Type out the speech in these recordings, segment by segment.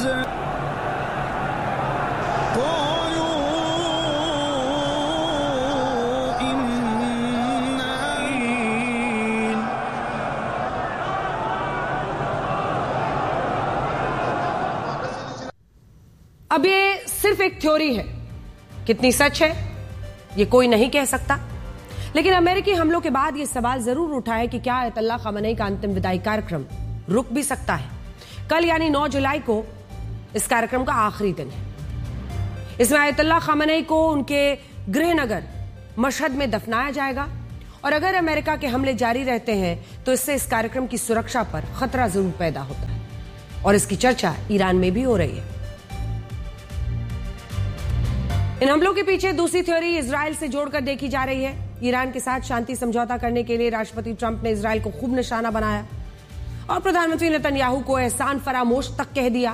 अब ये सिर्फ एक थ्योरी है, कितनी सच है ये कोई नहीं कह सकता, लेकिन अमेरिकी हमलों के बाद ये सवाल जरूर उठा है कि क्या आयतुल्लाह खामेनी का अंतिम विदाई कार्यक्रम रुक भी सकता है। कल यानी 9 जुलाई को इस कार्यक्रम का आखिरी दिन है। इसमें आयतुल्लाह खामेनी को उनके गृहनगर मशहद में दफनाया जाएगा और अगर अमेरिका के हमले जारी रहते हैं तो इससे इस कार्यक्रम की सुरक्षा पर खतरा जरूर पैदा होता है और इसकी चर्चा ईरान में भी हो रही है। इन हमलों के पीछे दूसरी थ्योरी इजराइल से जोड़कर देखी जा रही है। ईरान के साथ शांति समझौता करने के लिए राष्ट्रपति ट्रंप ने इजराइल को खूब निशाना बनाया और प्रधानमंत्री नेतन्याहू को एहसान फरामोश तक कह दिया।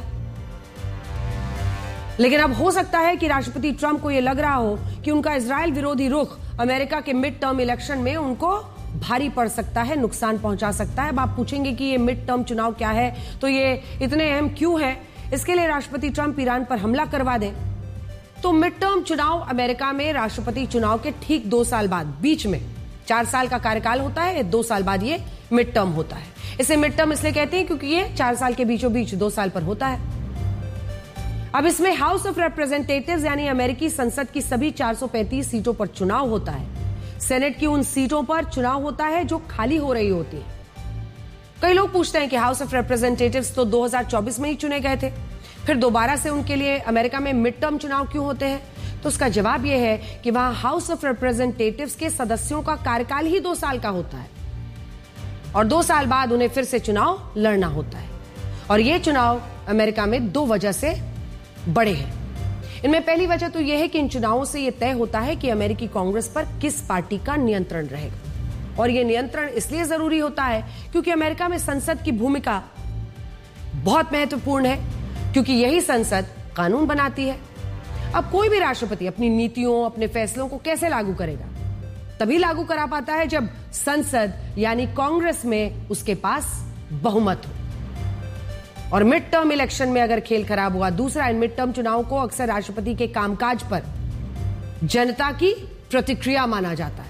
लेकिन अब हो सकता है कि राष्ट्रपति ट्रंप को यह लग रहा हो कि उनका इजराइल विरोधी रुख अमेरिका के मिड टर्म इलेक्शन में उनको भारी पड़ सकता है, नुकसान पहुंचा सकता है। अब आप पूछेंगे कि ये मिड टर्म चुनाव क्या है, तो ये इतने अहम क्यों है? इसके लिए राष्ट्रपति ट्रंप ईरान पर हमला करवा दें तो मिड टर्म चुनाव अमेरिका में राष्ट्रपति चुनाव के ठीक 2 साल बाद, बीच में 4 साल का कार्यकाल होता है, 2 साल बाद ये मिड टर्म होता है। इसे मिड टर्म इसलिए कहते हैं क्योंकि ये 4 साल के बीचों बीच 2 साल पर होता है। अब इसमें हाउस ऑफ रिप्रेजेंटेटिव्स यानी अमेरिकी संसद की सभी 435 सीटों पर चुनाव होता है। सेनेट की उन सीटों पर चुनाव होता है जो खाली हो रही होती है। कई लोग पूछते हैं कि हाउस ऑफ रिप्रेजेंटेटिव्स तो 2024 में ही चुने गए थे, फिर दोबारा से उनके लिए अमेरिका में मिड टर्म चुनाव क्यों होते हैं? तो उसका जवाब यह है कि वहां हाउस ऑफ रिप्रेजेंटेटिव्स के सदस्यों का कार्यकाल ही 2 साल का होता है और 2 साल बाद उन्हें फिर से चुनाव लड़ना होता है। और ये चुनाव अमेरिका में 2 वजह से बड़े हैं। इनमें पहली वजह तो यह है कि इन चुनावों से यह तय होता है कि अमेरिकी कांग्रेस पर किस पार्टी का नियंत्रण रहेगा और यह नियंत्रण इसलिए जरूरी होता है क्योंकि अमेरिका में संसद की भूमिका बहुत महत्वपूर्ण है, क्योंकि यही संसद कानून बनाती है। अब कोई भी राष्ट्रपति अपनी नीतियों, अपने फैसलों को कैसे लागू करेगा? तभी लागू करा पाता है जब संसद यानी कांग्रेस में उसके पास बहुमत हो। और मिड टर्म इलेक्शन में अगर खेल खराब हुआ, दूसरा, इन मिड टर्म चुनाव को अक्सर राष्ट्रपति के कामकाज पर जनता की प्रतिक्रिया माना जाता है।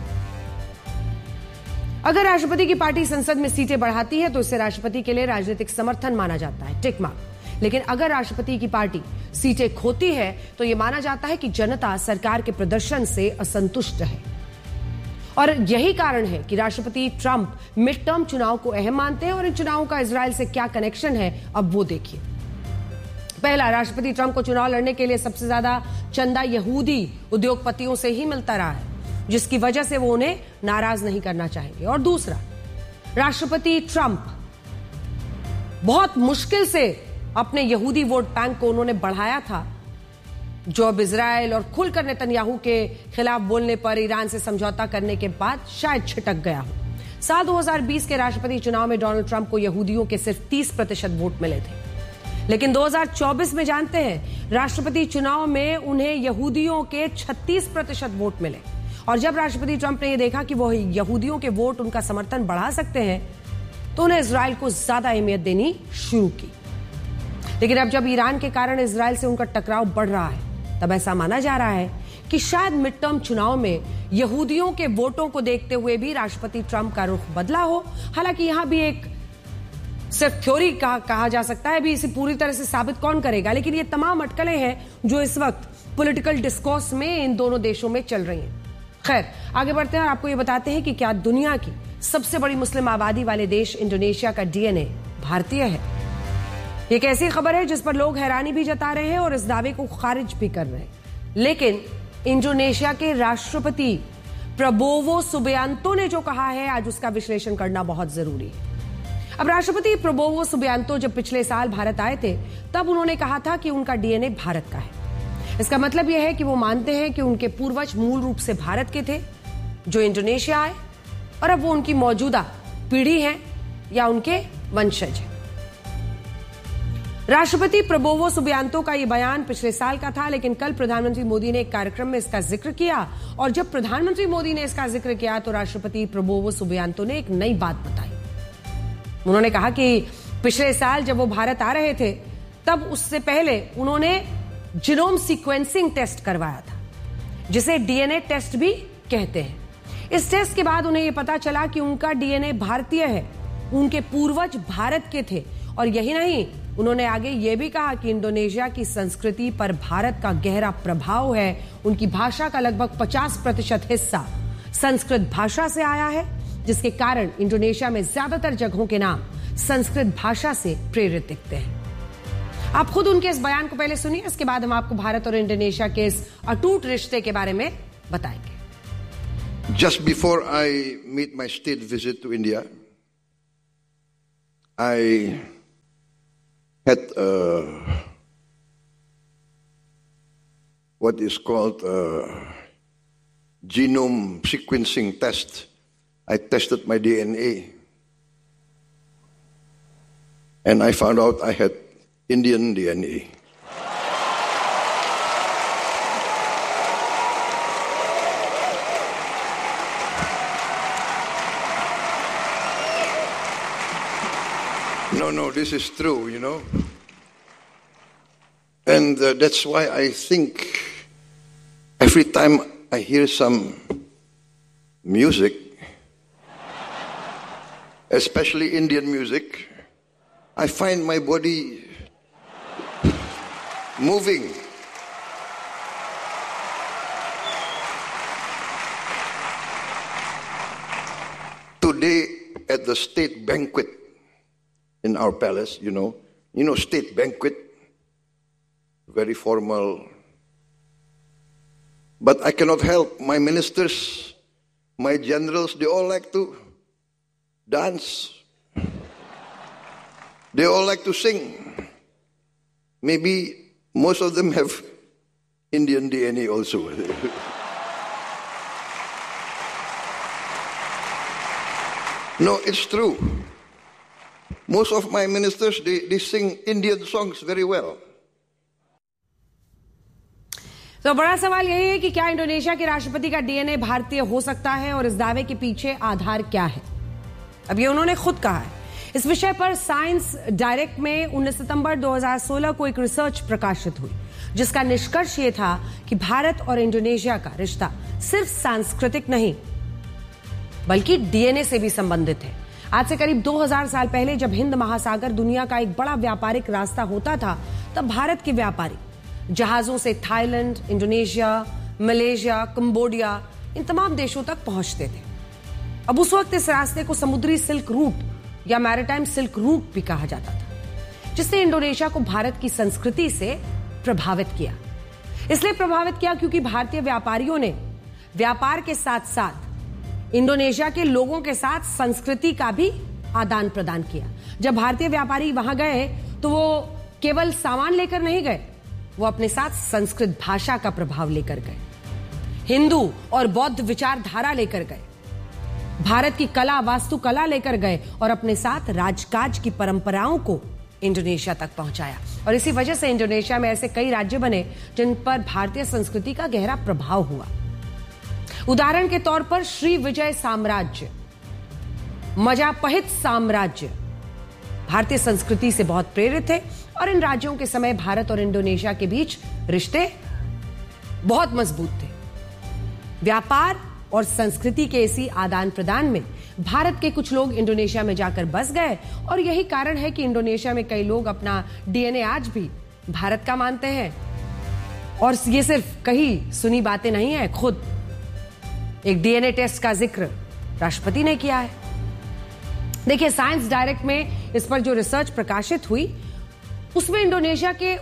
अगर राष्ट्रपति की पार्टी संसद में सीटें बढ़ाती है तो इससे राष्ट्रपति के लिए राजनीतिक समर्थन माना जाता है, टिक मार्क। लेकिन अगर राष्ट्रपति की पार्टी सीटें खोती है तो यह माना जाता है कि जनता सरकार के प्रदर्शन से असंतुष्ट है। और यही कारण है कि राष्ट्रपति ट्रंप मिड टर्म चुनाव को अहम मानते हैं और इन चुनावों का इजराइल से क्या कनेक्शन है, अब वो देखिए। पहला, राष्ट्रपति ट्रंप को चुनाव लड़ने के लिए सबसे ज्यादा चंदा यहूदी उद्योगपतियों से ही मिलता रहा है, जिसकी वजह से वो उन्हें नाराज नहीं करना चाहेंगे। और दूसरा, राष्ट्रपति ट्रंप बहुत मुश्किल से अपने यहूदी वोट बैंक को उन्होंने बढ़ाया था, जो अब इजराइल और खुलकर नेतन्याहू के खिलाफ बोलने पर ईरान से समझौता करने के बाद शायद छिटक गया हो। साल 2020 के राष्ट्रपति चुनाव में डोनाल्ड ट्रंप को यहूदियों के सिर्फ 30% वोट मिले थे, लेकिन 2024 में जानते हैं राष्ट्रपति चुनाव में उन्हें यहूदियों के 36% वोट मिले। और जब राष्ट्रपति ट्रंप ने यह देखा कि वो यहूदियों के वोट उनका समर्थन बढ़ा सकते हैं तो उन्हें इजराइल को ज्यादा अहमियत देनी शुरू की। लेकिन अब जब ईरान के कारण इजराइल से उनका टकराव बढ़ रहा है, तब ऐसा माना जा रहा है कि शायद मिड टर्म चुनाव में यहूदियों के वोटों को देखते हुए भी राष्ट्रपति ट्रंप का रुख बदला हो। हालांकि यहां भी एक सिर्फ थ्योरी कहा जा सकता है, अभी इसे पूरी तरह से साबित कौन करेगा, लेकिन ये तमाम अटकलें हैं जो इस वक्त पॉलिटिकल डिस्कोर्स में इन दोनों देशों में चल रही हैं। खैर, आगे बढ़ते हैं और आपको ये बताते हैं कि क्या दुनिया की सबसे बड़ी मुस्लिम आबादी वाले देश इंडोनेशिया का डीएनए भारतीय है। एक ऐसी खबर है जिस पर लोग हैरानी भी जता रहे हैं और इस दावे को खारिज भी कर रहे हैं, लेकिन इंडोनेशिया के राष्ट्रपति प्रबोवो सुबियांतो ने जो कहा है, आज उसका विश्लेषण करना बहुत जरूरी है। अब राष्ट्रपति प्रबोवो सुबियांतो जब पिछले साल भारत आए थे, तब उन्होंने कहा था कि उनका डीएनए भारत का है। इसका मतलब यह है कि वो मानते हैं कि उनके पूर्वज मूल रूप से भारत के थे जो इंडोनेशिया आए और अब वो उनकी मौजूदा पीढ़ी हैं या उनके वंशज हैं। राष्ट्रपति प्रबोवो सुबियांतो का यह बयान पिछले साल का था, लेकिन कल प्रधानमंत्री मोदी ने एक कार्यक्रम में इसका जिक्र किया और जब प्रधानमंत्री मोदी ने इसका जिक्र किया तो राष्ट्रपति प्रबोवो सुबियांतो ने एक नई बात बताई। उन्होंने कहा कि पिछले साल जब वो भारत आ रहे थे तब उससे पहले उन्होंने जीनोम सीक्वेंसिंग टेस्ट करवाया था, जिसे डीएनए टेस्ट भी कहते हैं। इस टेस्ट के बाद उन्हें यह पता चला कि उनका डीएनए भारतीय है, उनके पूर्वज भारत के थे। और यही नहीं, उन्होंने आगे यह भी कहा कि इंडोनेशिया की संस्कृति पर भारत का गहरा प्रभाव है। उनकी भाषा का लगभग 50% हिस्सा संस्कृत भाषा से आया है, जिसके कारण इंडोनेशिया में ज्यादातर जगहों के नाम संस्कृत भाषा से प्रेरित दिखते हैं। आप खुद उनके इस बयान को पहले सुनिए, इसके बाद हम आपको भारत और इंडोनेशिया के इस अटूट रिश्ते के बारे में बताएंगे। Just before I meet my state visit to India, I had what is called a genome sequencing test. I tested my DNA and I found out I had Indian DNA. No, this is true, you know. And that's why I think every time I hear some music, especially Indian music, I find my body moving. Today at the state banquet in our palace, you know, state banquet, very formal. But I cannot help, my ministers, my generals, they all like to dance. They all like to sing. Maybe most of them have Indian DNA also. No, it's true. Most of my ministers, they sing Indian songs very well. तो बड़ा सवाल यही है कि क्या Indonesia के राष्ट्रपति का डीएनए भारतीय हो सकता है और इस दावे के पीछे आधार क्या है? अब ये उन्होंने खुद कहा है। इस विषय पर साइंस डायरेक्ट में 19 सितंबर 2016 को एक रिसर्च प्रकाशित हुई, जिसका निष्कर्ष ये था कि भारत और इंडोनेशिया का रिश्ता सिर्फ सांस्कृतिक नहीं बल्कि डीएनए से भी संबंधित है। आज से करीब 2000 साल पहले जब हिंद महासागर दुनिया का एक बड़ा व्यापारिक रास्ता होता था, तब भारत के व्यापारी जहाजों से थाईलैंड, इंडोनेशिया, मलेशिया, कंबोडिया, इन तमाम देशों तक पहुंचते थे। अब उस वक्त इस रास्ते को समुद्री सिल्क रूट या मैरीटाइम सिल्क रूट भी कहा जाता था, जिसने इंडोनेशिया को भारत की संस्कृति से प्रभावित किया। इसलिए प्रभावित किया क्योंकि भारतीय व्यापारियों ने व्यापार के साथ साथ इंडोनेशिया के लोगों के साथ संस्कृति का भी आदान प्रदान किया। जब भारतीय व्यापारी वहां गए तो वो केवल सामान लेकर नहीं गए, वो अपने साथ संस्कृत भाषा का प्रभाव लेकर गए, हिंदू और बौद्ध विचारधारा लेकर गए, भारत की कला वास्तुकला लेकर गए और अपने साथ राजकाज की परंपराओं को इंडोनेशिया तक पहुंचाया। और इसी वजह से इंडोनेशिया में ऐसे कई राज्य बने जिन पर भारतीय संस्कृति का गहरा प्रभाव हुआ। उदाहरण के तौर पर श्री विजय साम्राज्य, मजापहित साम्राज्य भारतीय संस्कृति से बहुत प्रेरित थे और इन राज्यों के समय भारत और इंडोनेशिया के बीच रिश्ते बहुत मजबूत थे। व्यापार और संस्कृति के इसी आदान प्रदान में भारत के कुछ लोग इंडोनेशिया में जाकर बस गए और यही कारण है कि इंडोनेशिया में कई लोग अपना डीएनए आज भी भारत का मानते हैं। और ये सिर्फ कही सुनी बातें नहीं है, खुद एक डीएनए टेस्ट का जिक्र राष्ट्रपति ने किया है। देखिए, साइंस डायरेक्ट में इस पर जो रिसर्च प्रकाशित हुई उसमें इंडोनेशिया के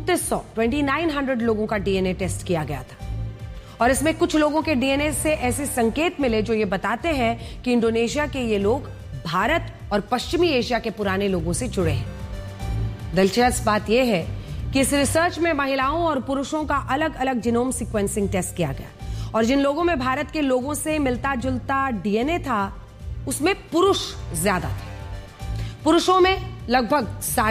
2900 लोगों का डीएनए टेस्ट किया गया था और इसमें कुछ लोगों के डीएनए से ऐसे संकेत मिले जो ये बताते हैं कि इंडोनेशिया के ये लोग भारत और पश्चिमी एशिया के पुराने लोगों से जुड़े हैं। दिलचस्प बात यह है कि इस रिसर्च में महिलाओं और पुरुषों का अलग अलग जीनोम सीक्वेंसिंग टेस्ट किया गया और जिन लोगों में भारत के लोगों से मिलता जुलता डीएनए था उसमें पुरुष ज्यादा थे। पुरुषों में लगभग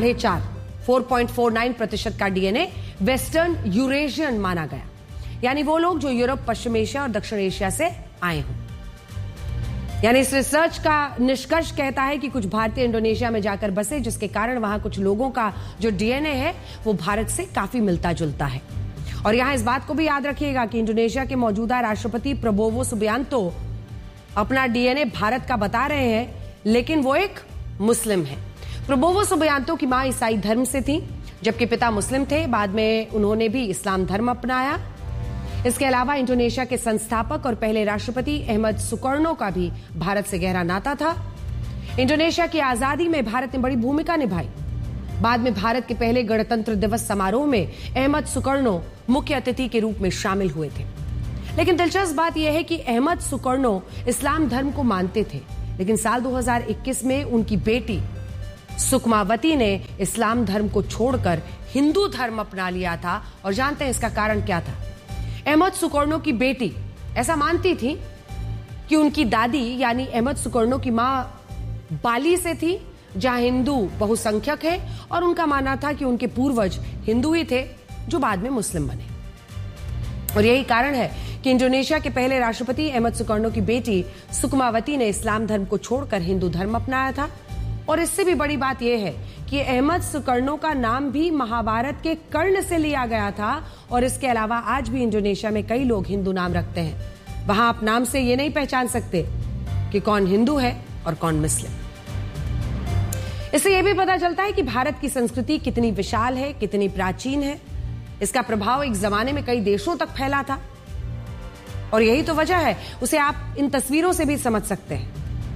4.49% का डीएनए वेस्टर्न यूरेशियन माना गया, यानी वो लोग जो यूरोप, पश्चिम एशिया और दक्षिण एशिया से आए हों। यानी इस रिसर्च का निष्कर्ष कहता है कि कुछ भारतीय इंडोनेशिया में जाकर बसे, जिसके कारण वहां कुछ लोगों का जो डीएनए है वो भारत से काफी मिलता जुलता है। और यहां इस बात को भी याद रखिएगा कि इंडोनेशिया के मौजूदा राष्ट्रपति प्रबोवो सुबियांतो अपना डीएनए भारत का बता रहे हैं, लेकिन वो एक मुस्लिम है। प्रबोवो सुबियांतो की मां ईसाई धर्म से थी, जबकि पिता मुस्लिम थे। बाद में उन्होंने भी इस्लाम धर्म अपनाया। इसके अलावा इंडोनेशिया के संस्थापक और पहले राष्ट्रपति अहमद सुकर्णो का भी भारत से गहरा नाता था। इंडोनेशिया की आजादी में भारत ने बड़ी भूमिका निभाई। बाद में भारत के पहले गणतंत्र दिवस समारोह में अहमद सुकर्णो मुख्य अतिथि के रूप में शामिल हुए थे। लेकिन दिलचस्प बात यह है कि अहमद सुकर्णो इस्लाम धर्म को मानते थे, लेकिन साल 2021 में उनकी बेटी सुकमावती ने इस्लाम धर्म को छोड़कर हिंदू धर्म अपना लिया था। और जानते हैं इसका कारण क्या था? अहमद सुकर्णो की बेटी ऐसा मानती थी कि उनकी दादी यानी अहमद सुकर्णो की मां बाली से थी, जहां हिंदू बहुसंख्यक है, और उनका मानना था कि उनके पूर्वज हिंदू ही थे जो बाद में मुस्लिम बने। और यही कारण है कि इंडोनेशिया के पहले राष्ट्रपति अहमद सुकर्णो की बेटी सुकमावती ने इस्लाम धर्म को छोड़कर हिंदू धर्म अपनाया था। और इससे भी बड़ी बात यह है कि अहमद सुकर्णो का नाम भी महाभारत के कर्ण से लिया गया था। और इसके अलावा आज भी इंडोनेशिया में कई लोग हिंदू नाम रखते हैं। वहां आप नाम से ये नहीं पहचान सकते कि कौन हिंदू है और कौन मुस्लिम। इससे यह भी पता चलता है कि भारत की संस्कृति कितनी विशाल है, कितनी प्राचीन है। इसका प्रभाव एक जमाने में कई देशों तक फैला था, और यही तो वजह है, उसे आप इन तस्वीरों से भी समझ सकते हैं,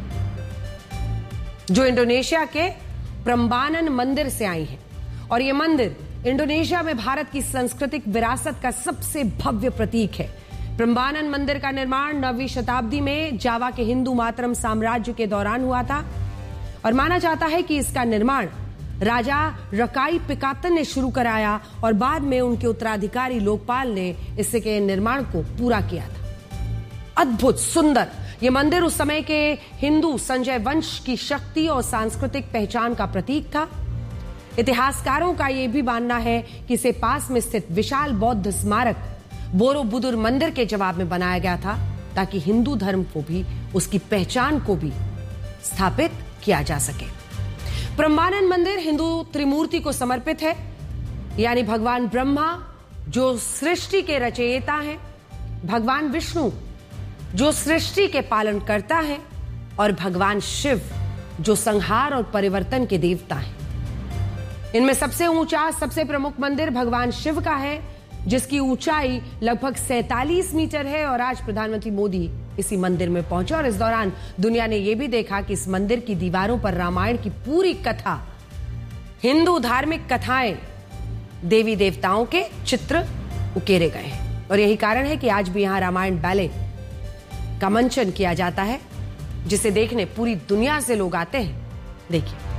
जो इंडोनेशिया के प्रम्बानन मंदिर से आई हैं। और यह मंदिर इंडोनेशिया में भारत की सांस्कृतिक विरासत का सबसे भव्य प्रतीक है। प्रम्बानन मंदिर का निर्माण 9वीं शताब्दी में जावा के हिंदू मातरम साम्राज्य के दौरान हुआ था, और माना जाता है कि इसका निर्माण राजा रकाई पिकातन ने शुरू कराया, और बाद में उनके उत्तराधिकारी लोकपाल ने इसके निर्माण को पूरा किया था। अद्भुत सुंदर ये मंदिर उस समय के हिंदू संजय वंश की शक्ति और सांस्कृतिक पहचान का प्रतीक था। इतिहासकारों का यह भी मानना है कि इसे पास में स्थित विशाल बौद्ध स्मारक बोरोबुदुर मंदिर के जवाब में बनाया गया था, ताकि हिंदू धर्म को भी, उसकी पहचान को भी स्थापित किया जा सके। प्रम्बानन मंदिर हिंदू त्रिमूर्ति को समर्पित है, यानी भगवान ब्रह्मा जो सृष्टि के रचयिता हैं, भगवान विष्णु जो सृष्टि के पालन करता है, और भगवान शिव जो संहार और परिवर्तन के देवता हैं। इनमें सबसे ऊंचा, सबसे प्रमुख मंदिर भगवान शिव का है, जिसकी ऊंचाई लगभग 47 मीटर है। और आज प्रधानमंत्री मोदी इसी मंदिर में पहुंचे, और इस दौरान दुनिया ने यह भी देखा कि इस मंदिर की दीवारों पर रामायण की पूरी कथा, हिंदू धार्मिक कथाएं, देवी देवताओं के चित्र उकेरे गए हैं। और यही कारण है कि आज भी यहां रामायण बैले का मंचन किया जाता है, जिसे देखने पूरी दुनिया से लोग आते हैं। देखिए।